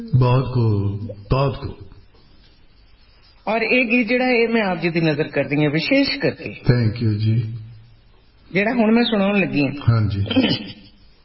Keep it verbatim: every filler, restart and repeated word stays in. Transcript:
बहुत खूब, बहुत खूब। और ये गीत जिहड़ा है मैं आप जी की नजर करती हूँ विशेष करके। थैंक यू जी। जिहड़ा हुण मैं सुनाउण लगी हाँ जी